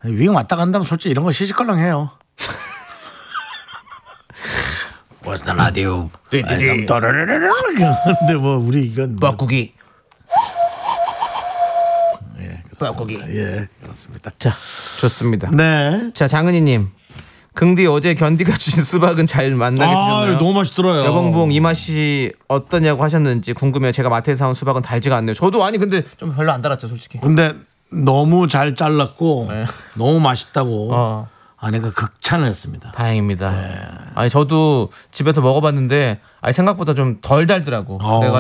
윙 왔다 간다면 솔직히 이런 거 시시껄렁해요. What's the radio? 근데 뭐 우리 이건 뻐꾸기. 뻐꾸기. 예, 그렇습니다. 자, 좋습니다. 네. 자, 장은희님. 긍디 어제 견디가 주신 수박은 잘 만나게 드셨나요? 너무 맛있더라요. 여봉봉 이 맛이 어떠냐고 하셨는지 궁금해요. 제가 마트에서 사온 수박은 달지가 않네요. 저도 아니 근데 좀 별로 안 달았죠, 솔직히. 근데 너무 잘 잘랐고 네. 너무 맛있다고 아내가 극찬을 했습니다. 다행입니다. 아니 저도 집에서 먹어봤는데 아니 생각보다 좀 덜 달더라고. 그래가지고